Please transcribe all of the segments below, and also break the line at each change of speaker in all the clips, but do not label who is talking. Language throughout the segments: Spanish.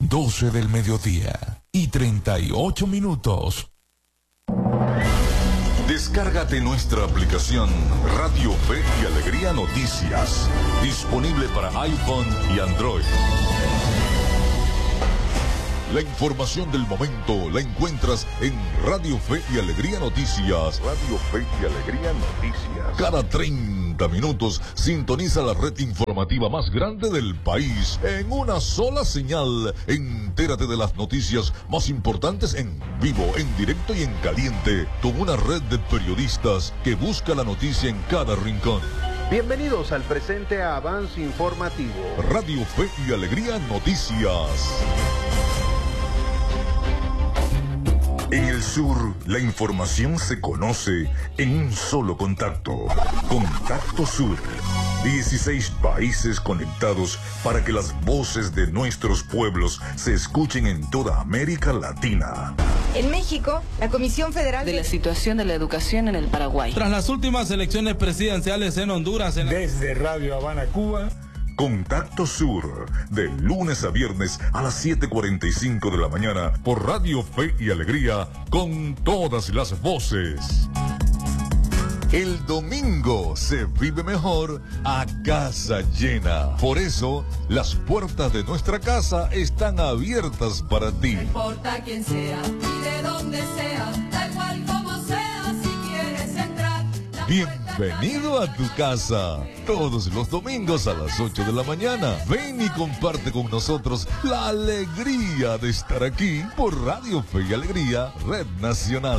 12 del mediodía y 38 minutos.
Descárgate nuestra aplicación Radio Fe y Alegría Noticias, disponible para iPhone y Android. La información del momento la encuentras en Radio Fe y Alegría Noticias. Radio Fe y Alegría Noticias. Cada 30 minutos sintoniza la red informativa más grande del país en una sola señal. Entérate de las noticias más importantes en vivo, en directo y en caliente, con una red de periodistas que busca la noticia en cada rincón.
Bienvenidos al presente avance informativo.
Radio Fe y Alegría Noticias. En el sur, la información se conoce en un solo contacto. Contacto Sur. 16 países conectados para que las voces de nuestros pueblos se escuchen en toda América Latina.
En México, la Comisión Federal
de la situación de la educación en el Paraguay.
Tras las últimas elecciones presidenciales en Honduras.
Desde Radio Habana, Cuba.
Contacto Sur, de lunes a viernes a las 7:45 de la mañana por Radio Fe y Alegría, con todas las voces. El domingo se vive mejor a casa llena. Por eso, las puertas de nuestra casa están abiertas para ti.
No importa quién sea y de dónde sea, da igual como sea, si quieres entrar.
Bienvenido a tu casa. Todos los domingos a las 8 de la mañana. Ven y comparte con nosotros la alegría de estar aquí por Radio Fe y Alegría, Red Nacional.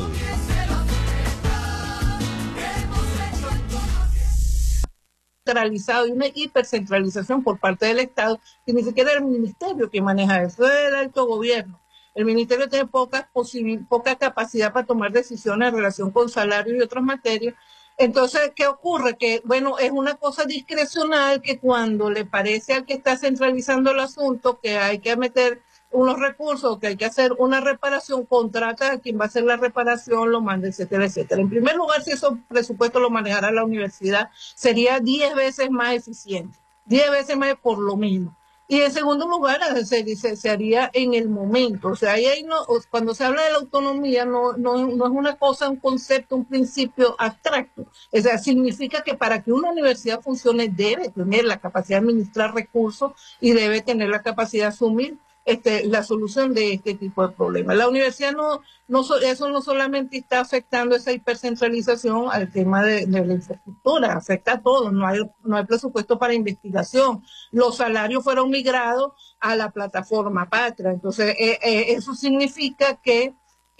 Centralizado y una hipercentralización por parte del Estado, que ni siquiera el ministerio que maneja eso, es el alto gobierno. El ministerio tiene poca capacidad para tomar decisiones en relación con salarios y otras materias. Entonces, ¿qué ocurre? Que, bueno, es una cosa discrecional que cuando le parece al que está centralizando el asunto que hay que meter unos recursos, que hay que hacer una reparación, contrata a quien va a hacer la reparación, lo manda, etcétera, etcétera. En primer lugar, si esos presupuestos lo manejara la universidad, sería 10 veces más eficiente, 10 veces más por lo mismo. Y en segundo lugar, se haría en el momento. O sea, ahí no, cuando se habla de la autonomía, no es una cosa, un concepto, un principio abstracto. O sea, significa que para que una universidad funcione debe tener la capacidad de administrar recursos y debe tener la capacidad de asumir la solución de este tipo de problemas. La universidad eso no solamente está afectando esa hipercentralización al tema de la infraestructura, afecta a todo, no hay presupuesto para investigación, los salarios fueron migrados a la plataforma Patria, entonces eso significa que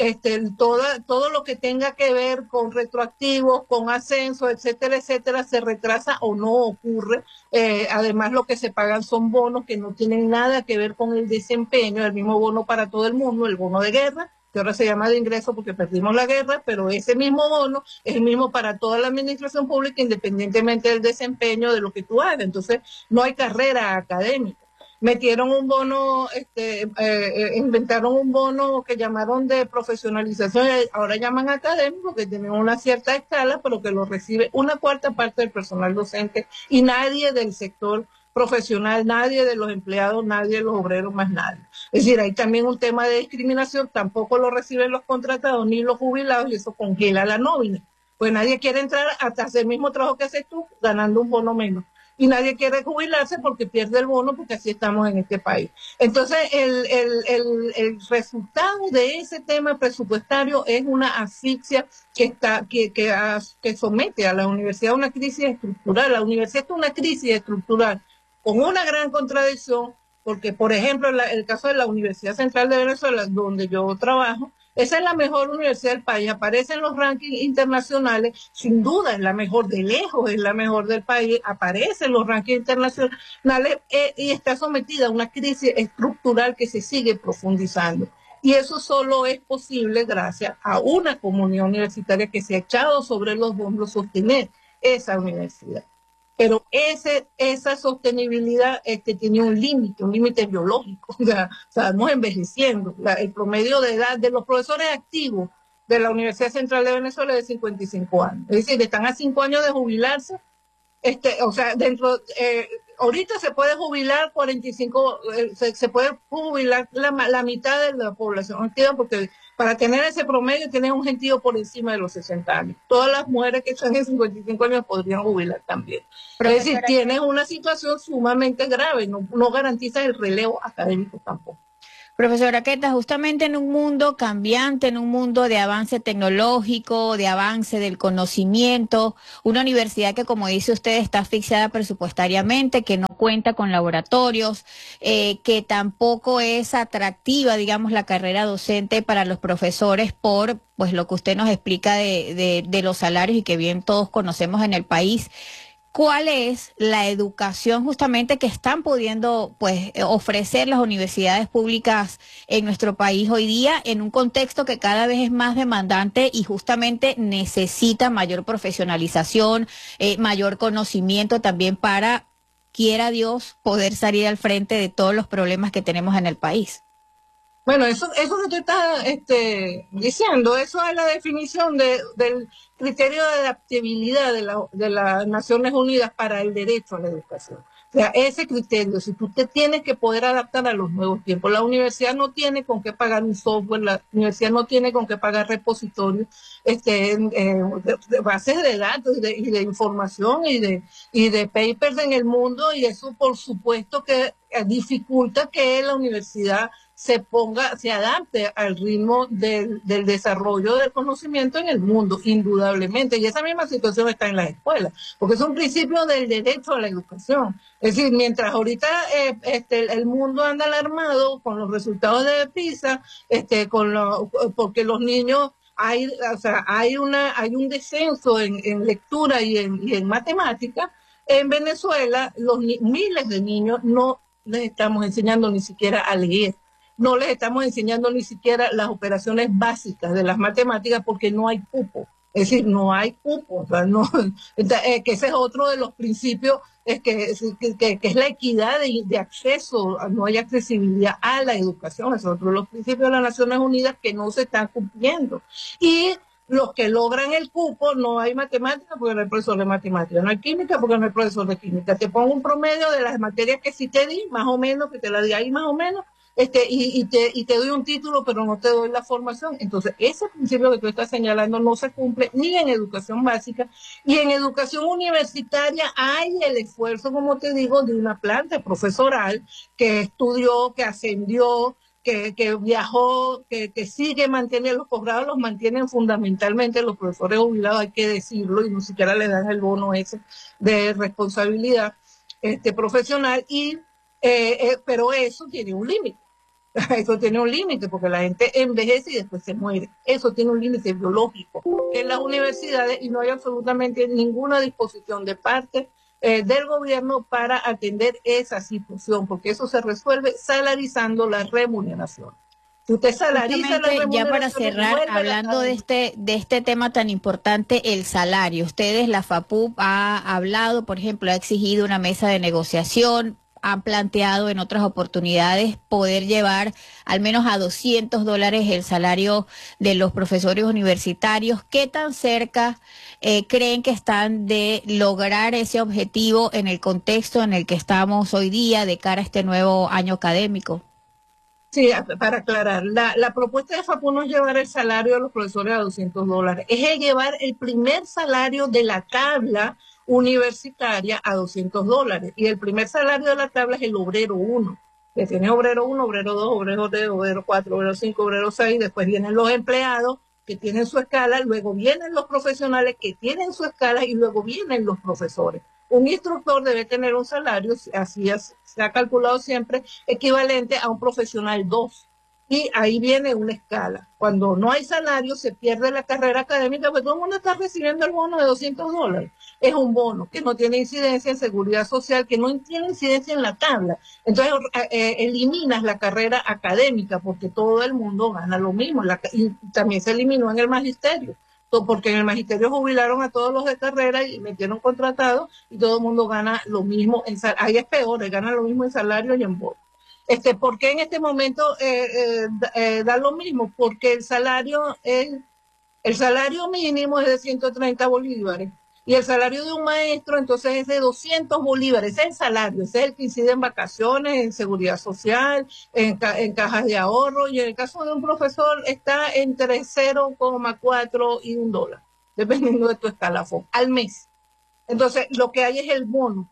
todo lo que tenga que ver con retroactivos, con ascensos, etcétera, etcétera, se retrasa o no ocurre. Además, lo que se pagan son bonos que no tienen nada que ver con el desempeño, el mismo bono para todo el mundo, el bono de guerra, que ahora se llama de ingreso porque perdimos la guerra, pero ese mismo bono es el mismo para toda la administración pública, independientemente del desempeño de lo que tú hagas. Entonces, no hay carrera académica. Metieron un bono, inventaron un bono que llamaron de profesionalización, ahora llaman académico, que tienen una cierta escala, pero que lo recibe una cuarta parte del personal docente y nadie del sector profesional, nadie de los empleados, nadie de los obreros, más nadie. Es decir, hay también un tema de discriminación, tampoco lo reciben los contratados ni los jubilados y eso congela la nómina. Pues nadie quiere entrar hasta hacer el mismo trabajo que haces tú, ganando un bono menos. Y nadie quiere jubilarse porque pierde el bono, porque así estamos en este país. Entonces, el resultado de ese tema presupuestario es una asfixia que somete a la universidad a una crisis estructural. La universidad es una crisis estructural con una gran contradicción, porque, por ejemplo, el caso de la Universidad Central de Venezuela, donde yo trabajo, esa es la mejor universidad del país, aparece en los rankings internacionales, sin duda es la mejor, de lejos es la mejor del país, aparece en los rankings internacionales y está sometida a una crisis estructural que se sigue profundizando. Y eso solo es posible gracias a una comunidad universitaria que se ha echado sobre los hombros sostener esa universidad. Pero esa sostenibilidad tiene un límite biológico. O sea, estamos envejeciendo. El promedio de edad de los profesores activos de la Universidad Central de Venezuela es de 55 años. Es decir, están a 5 años de jubilarse. O sea, ahorita se puede jubilar 45, se puede jubilar la mitad de la población activa, porque para tener ese promedio tienes un gentío por encima de los 60 años. Todas las mujeres que están en 55 años podrían jubilar también. Es decir, tienes una situación sumamente grave, no garantiza el relevo académico tampoco.
Profesora Queta, justamente en un mundo cambiante, en un mundo de avance tecnológico, de avance del conocimiento, una universidad que, como dice usted, está asfixiada presupuestariamente, que no cuenta con laboratorios, que tampoco es atractiva, digamos, la carrera docente para los profesores por, pues, lo que usted nos explica de los salarios y que bien todos conocemos en el país. ¿Cuál es la educación justamente que están pudiendo, pues, ofrecer las universidades públicas en nuestro país hoy día en un contexto que cada vez es más demandante y justamente necesita mayor profesionalización, mayor conocimiento también para, quiera Dios, poder salir al frente de todos los problemas que tenemos en el país?
Bueno, eso que tú estás diciendo, eso es la definición del criterio de adaptabilidad de las Naciones Unidas para el derecho a la educación. O sea, ese criterio, si tú te tienes que poder adaptar a los nuevos tiempos. La universidad no tiene con qué pagar un software, la universidad no tiene con qué pagar repositorios, de bases de datos y de información y de papers en el mundo, y eso por supuesto que dificulta que la universidad se adapte al ritmo del desarrollo del conocimiento en el mundo, indudablemente. Y esa misma situación está en las escuelas, porque es un principio del derecho a la educación. Es decir, mientras ahorita el mundo anda alarmado con los resultados de PISA, porque los niños hay un descenso en lectura y en matemática. En Venezuela, miles de niños no les estamos enseñando ni siquiera a leer. No les estamos enseñando ni siquiera las operaciones básicas de las matemáticas porque no hay cupo. Es decir, no hay cupo. O sea, que ese es otro de los principios, que es la equidad de acceso. No hay accesibilidad a la educación. Es otro de los principios de las Naciones Unidas que no se están cumpliendo. Y los que logran el cupo, no hay matemática porque no hay profesor de matemática, no hay química porque no hay profesor de química. Te pongo un promedio de las materias que sí te di, más o menos, que te la di ahí más o menos, y te doy un título, pero no te doy la formación. Entonces, ese principio que tú estás señalando no se cumple ni en educación básica, y en educación universitaria hay el esfuerzo, como te digo, de una planta profesoral que estudió, que ascendió, que viajó, que sigue manteniendo los posgrados, los mantienen fundamentalmente los profesores jubilados, hay que decirlo, y ni siquiera le dan el bono ese de responsabilidad profesional, pero eso tiene un límite. Eso tiene un límite porque la gente envejece y después se muere. Eso tiene un límite biológico en las universidades, y no hay absolutamente ninguna disposición de parte del gobierno para atender esa situación, porque eso se resuelve salarizando la remuneración. Si usted salariza la remuneración,
ya para cerrar, hablando de este tema tan importante, el salario. Ustedes, la FAPUP ha hablado, por ejemplo, ha exigido una mesa de negociación, han planteado en otras oportunidades poder llevar al menos a $200 el salario de los profesores universitarios. ¿Qué tan cerca creen que están de lograr ese objetivo en el contexto en el que estamos hoy día de cara a este nuevo año académico?
Sí, para aclarar, la propuesta de FAPU no es llevar el salario de los profesores a $200, es llevar el primer salario de la tabla universitaria a $200, y el primer salario de la tabla es el obrero 1, que tiene obrero 1, obrero 2, obrero 3, obrero 4, obrero 5, obrero 6, después vienen los empleados que tienen su escala, luego vienen los profesionales que tienen su escala, y luego vienen los profesores. Un instructor debe tener un salario, así se ha calculado siempre, equivalente a un profesional 2. Y ahí viene una escala. Cuando no hay salario, se pierde la carrera académica, porque todo el mundo está recibiendo el bono de $200. Es un bono que no tiene incidencia en seguridad social, que no tiene incidencia en la tabla. Entonces, eliminas la carrera académica, porque todo el mundo gana lo mismo. Y también se eliminó en el magisterio, porque en el magisterio jubilaron a todos los de carrera y metieron contratados, y todo el mundo gana lo mismo. Ahí es peor, ganan lo mismo en salario y en bono. ¿Por qué en este momento da lo mismo? Porque el salario mínimo es de 130 bolívares Y el salario de un maestro entonces es de 200 bolívares, ese es el salario, ese es el que incide en vacaciones, en seguridad social, en cajas de ahorro, y en el caso de un profesor está entre 0,4 y $1, dependiendo de tu escalafón, al mes. Entonces, lo que hay es el bono.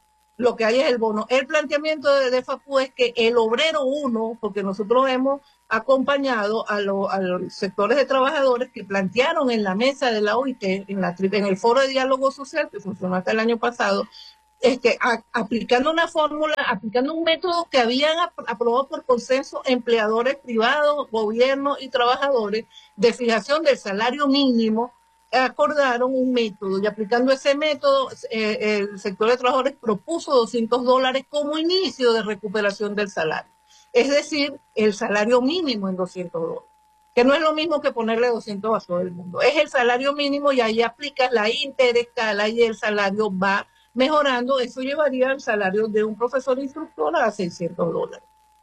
El planteamiento de FAPU es que el obrero 1, porque nosotros hemos acompañado a los sectores de trabajadores que plantearon en la mesa de la OIT, en el foro de diálogo social que funcionó hasta el año pasado, aplicando una fórmula, aplicando un método que habían aprobado por consenso empleadores privados, gobierno y trabajadores, de fijación del salario mínimo. Acordaron un método y aplicando ese método el sector de trabajadores propuso $200 como inicio de recuperación del salario, es decir, el salario mínimo en $200, que no es lo mismo que ponerle 200 a todo el mundo, es el salario mínimo y ahí aplicas la interescala y el salario va mejorando. Eso llevaría el salario de un profesor instructor a $600.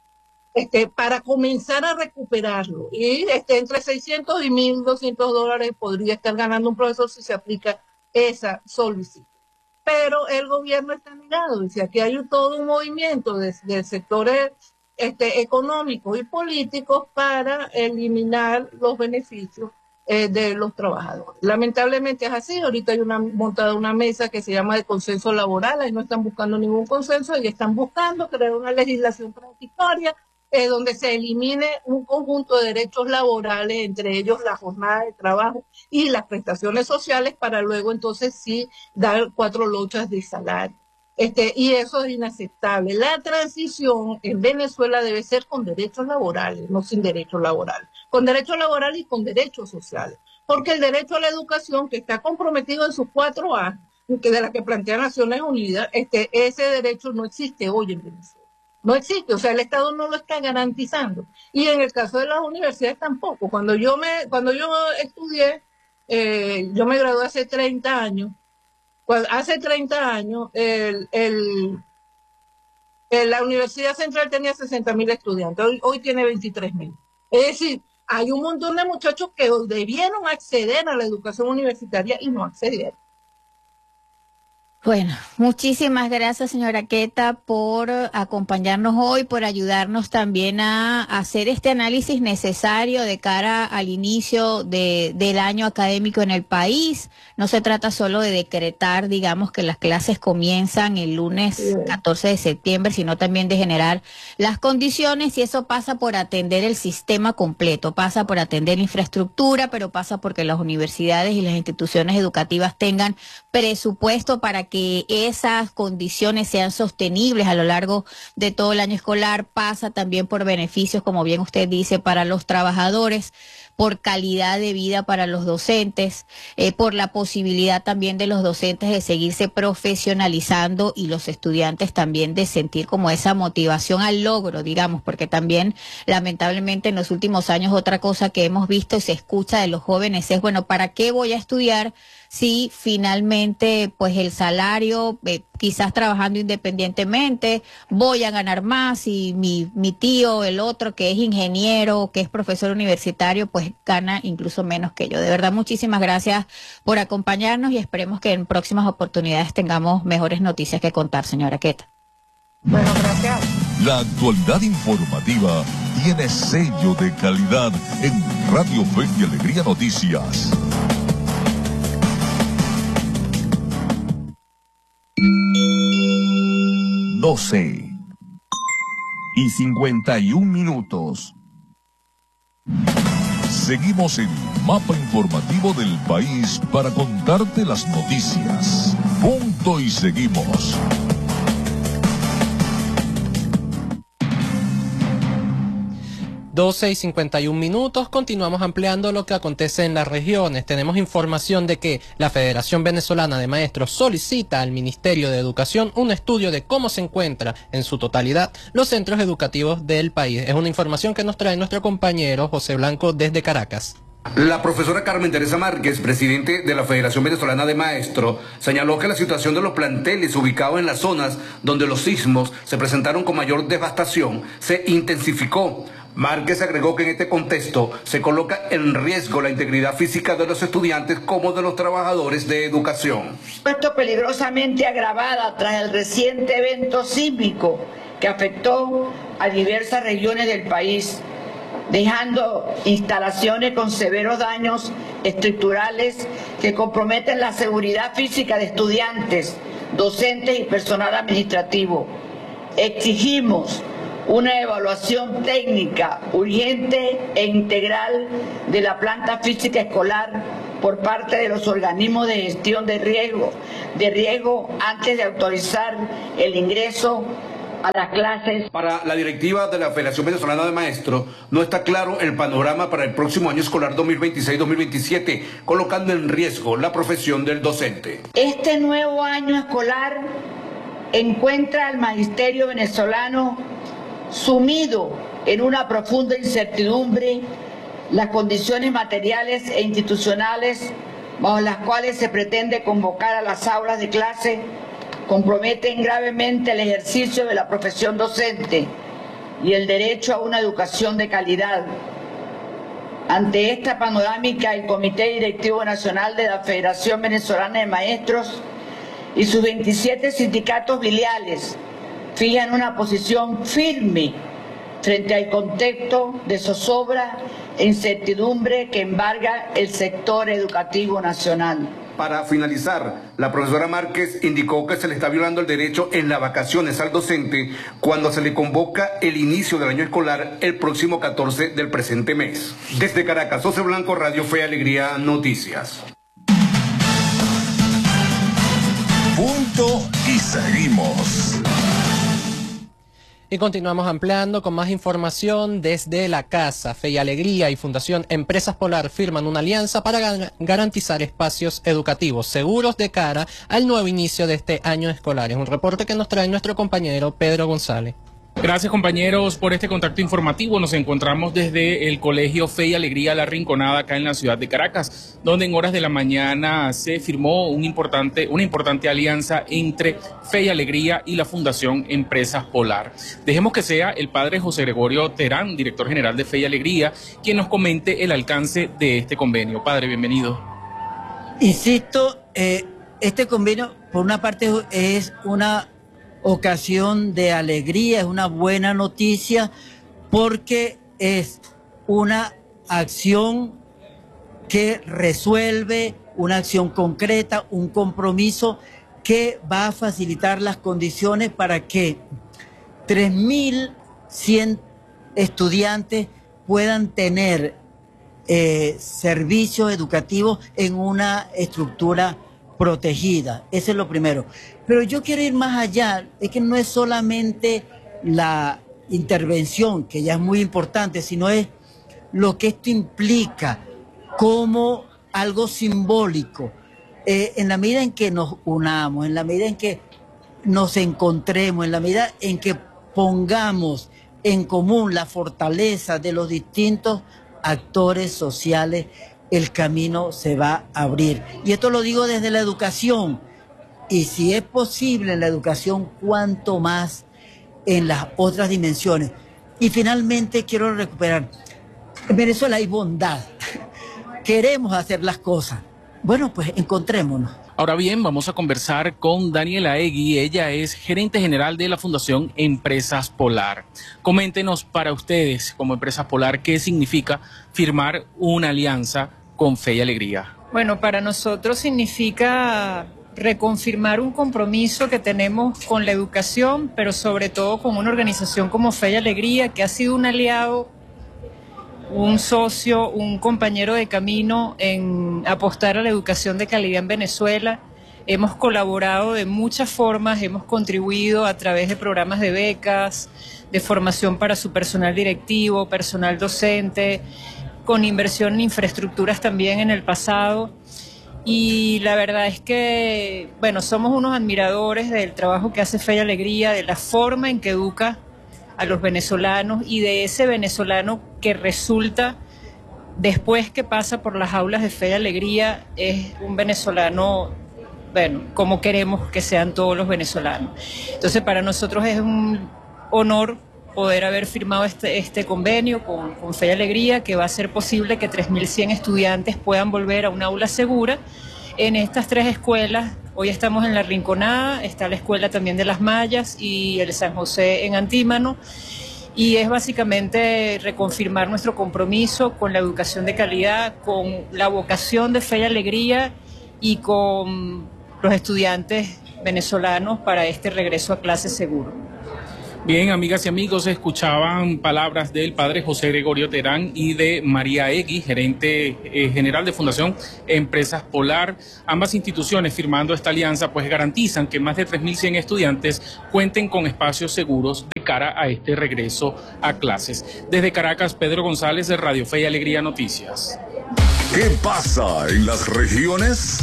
Para comenzar a recuperarlo. Y entre 600 y $1,200 podría estar ganando un profesor si se aplica esa solicitud. Pero el gobierno está negado. Dice, aquí hay todo un movimiento de sectores económicos y políticos para eliminar los beneficios de los trabajadores. Lamentablemente es así. Ahorita hay montada una mesa que se llama de consenso laboral. Ahí no están buscando ningún consenso, y están buscando crear una legislación transitoria donde se elimine un conjunto de derechos laborales, entre ellos la jornada de trabajo y las prestaciones sociales, para luego entonces sí dar 4 lochas de salario. Y eso es inaceptable. La transición en Venezuela debe ser con derechos laborales, no sin derechos laborales. Con derechos laborales y con derechos sociales. Porque el derecho a la educación, que está comprometido en sus 4A, de la que plantea Naciones Unidas, ese derecho no existe hoy en Venezuela. No existe, o sea, el Estado no lo está garantizando. Y en el caso de las universidades tampoco. Cuando yo estudié, yo me gradué hace 30 años. Hace 30 años, la Universidad Central tenía 60.000 estudiantes, hoy tiene 23.000. Es decir, hay un montón de muchachos que debieron acceder a la educación universitaria y no accedieron.
Bueno, muchísimas gracias, señora Queta, por acompañarnos hoy, por ayudarnos también a hacer este análisis necesario de cara al inicio del año académico en el país. No se trata solo de decretar, digamos, que las clases comienzan el lunes 14 de septiembre, sino también de generar las condiciones, y eso pasa por atender el sistema completo, pasa por atender la infraestructura, pero pasa porque las universidades y las instituciones educativas tengan presupuesto para que esas condiciones sean sostenibles a lo largo de todo el año escolar. Pasa también por beneficios, como bien usted dice, para los trabajadores, por calidad de vida para los docentes, por la posibilidad también de los docentes de seguirse profesionalizando, y los estudiantes también de sentir como esa motivación al logro, digamos, porque también lamentablemente en los últimos años otra cosa que hemos visto y se escucha de los jóvenes es, bueno, ¿para qué voy a estudiar si finalmente pues el salario, quizás trabajando independientemente, voy a ganar más, y mi tío, el otro que es ingeniero, que es profesor universitario, pues gana incluso menos que yo? De verdad, muchísimas gracias por acompañarnos, y esperemos que en próximas oportunidades tengamos mejores noticias que contar, señora Queta.
Bueno, gracias.
La actualidad informativa tiene sello de calidad en Radio Fe y Alegría Noticias.
Doce y 51 minutos.
Seguimos el mapa informativo del país para contarte las noticias. Punto y seguimos.
Doce y 51 minutos, continuamos ampliando lo que acontece en las regiones. Tenemos información de que la Federación Venezolana de Maestros solicita al Ministerio de Educación un estudio de cómo se encuentra en su totalidad los centros educativos del país. Es una información que nos trae nuestro compañero José Blanco desde Caracas.
La profesora Carmen Teresa Márquez, presidente de la Federación Venezolana de Maestros, señaló que la situación de los planteles ubicados en las zonas donde los sismos se presentaron con mayor devastación se intensificó, Márquez agregó que en este contexto se coloca en riesgo la integridad física de los estudiantes como de los trabajadores de educación.
Esto peligrosamente agravada tras el reciente evento sísmico que afectó a diversas regiones del país, dejando instalaciones con severos daños estructurales que comprometen la seguridad física de estudiantes, docentes y personal administrativo. Exigimos una evaluación técnica urgente e integral de la planta física escolar por parte de los organismos de gestión de riesgo antes de autorizar el ingreso a las clases.
Para la directiva de la Federación Venezolana de Maestros, no está claro el panorama para el próximo año escolar 2026-2027, colocando en riesgo la profesión del docente.
Este nuevo año escolar encuentra al magisterio venezolano sumido en una profunda incertidumbre. Las condiciones materiales e institucionales bajo las cuales se pretende convocar a las aulas de clase comprometen gravemente el ejercicio de la profesión docente y el derecho a una educación de calidad. Ante esta panorámica, el Comité Directivo Nacional de la Federación Venezolana de Maestros y sus 27 sindicatos filiales fijan una posición firme frente al contexto de zozobra e incertidumbre que embarga el sector educativo nacional.
Para finalizar, la profesora Márquez indicó que se le está violando el derecho en las vacaciones al docente cuando se le convoca el inicio del año escolar el próximo 14 del presente mes. Desde Caracas, José Blanco, Radio Fe y Alegría Noticias.
Punto y seguimos.
Y continuamos ampliando con más información desde la Casa. Fe y Alegría y Fundación Empresas Polar firman una alianza para garantizar espacios educativos seguros de cara al nuevo inicio de este año escolar. Es un reporte que nos trae nuestro compañero Pedro González.
Gracias, compañeros, por este contacto informativo. Nos encontramos desde el Colegio Fe y Alegría La Rinconada, acá en la ciudad de Caracas, donde en horas de la mañana se firmó una importante alianza entre Fe y Alegría y la Fundación Empresas Polar. Dejemos que sea el padre José Gregorio Terán, director general de Fe y Alegría, quien nos comente el alcance de este convenio. Padre, bienvenido.
Insisto, este convenio, por una parte, es una ocasión de alegría, es una buena noticia porque es una acción que resuelve, una acción concreta, un compromiso que va a facilitar las condiciones para que 3.100 estudiantes puedan tener servicios educativos en una estructura protegida. Eso es lo primero. Pero yo quiero ir más allá. Es que no es solamente la intervención, que ya es muy importante, sino es lo que esto implica como algo simbólico. En la medida en que nos unamos, en la medida en que nos encontremos, en la medida en que pongamos en común la fortaleza de los distintos actores sociales, el camino se va a abrir. Y esto lo digo desde la educación. Y si es posible en la educación, cuanto más en las otras dimensiones. Y finalmente quiero recuperar. En Venezuela hay bondad. Queremos hacer las cosas. Bueno, pues encontrémonos.
Ahora bien, vamos a conversar con Daniela Egui. Ella es gerente general de la Fundación Empresas Polar. Coméntenos para ustedes, como Empresas Polar, qué significa firmar una alianza con Fe y Alegría.
Bueno, para nosotros significa reconfirmar un compromiso que tenemos con la educación, pero sobre todo con una organización como Fe y Alegría, que ha sido un aliado, un socio, un compañero de camino en apostar a la educación de calidad en Venezuela. Hemos colaborado de muchas formas, hemos contribuido a través de programas de becas, de formación para su personal directivo, personal docente, con inversión en infraestructuras también en el pasado. Y la verdad es que, bueno, somos unos admiradores del trabajo que hace Fe y Alegría, de la forma en que educa a los venezolanos y de ese venezolano que resulta, después que pasa por las aulas de Fe y Alegría, es un venezolano, bueno, como queremos que sean todos los venezolanos. Entonces, para nosotros es un honor poder haber firmado este convenio con Fe y Alegría, que va a hacer posible que 3.100 estudiantes puedan volver a un aula segura en estas 3 escuelas. Hoy estamos en La Rinconada, está la escuela también de Las Mallas y el San José en Antímano, y es básicamente reconfirmar nuestro compromiso con la educación de calidad, con la vocación de Fe y Alegría y con los estudiantes venezolanos para este regreso a clases seguro.
Bien, amigas y amigos, escuchaban palabras del padre José Gregorio Terán y de María Egui, gerente general de Fundación Empresas Polar. Ambas instituciones, firmando esta alianza, pues garantizan que más de 3.100 estudiantes cuenten con espacios seguros de cara a este regreso a clases. Desde Caracas, Pedro González, de Radio Fe y Alegría Noticias.
¿Qué pasa en las regiones?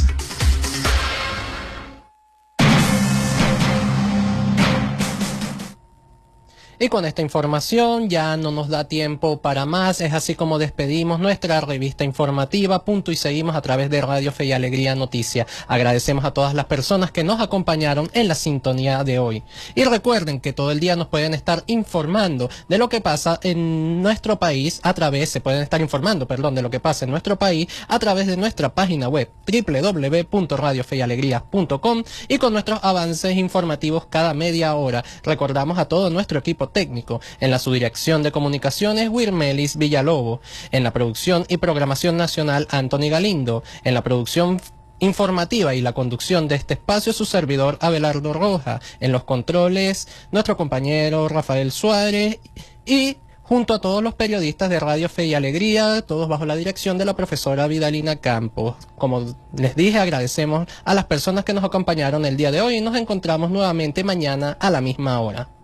Y con esta información ya no nos da tiempo para más, es así como despedimos nuestra revista informativa, punto y seguimos a través de Radio Fe y Alegría Noticia. Agradecemos a todas las personas que nos acompañaron en la sintonía de hoy. Y recuerden que todo el día nos pueden estar informando de lo que pasa en nuestro país de lo que pasa en nuestro país a través de nuestra página web www.radiofeyalegría.com y con nuestros avances informativos cada media hora. Recordamos a todo nuestro equipo técnico, en la subdirección de comunicaciones Wirmelis Villalobo, en la producción y programación nacional Anthony Galindo, en la producción informativa y la conducción de este espacio su servidor Abelardo Roja, en los controles nuestro compañero Rafael Suárez y junto a todos los periodistas de Radio Fe y Alegría, todos bajo la dirección de la profesora Vidalina Campos. Como les dije, agradecemos a las personas que nos acompañaron el día de hoy y nos encontramos nuevamente mañana a la misma hora.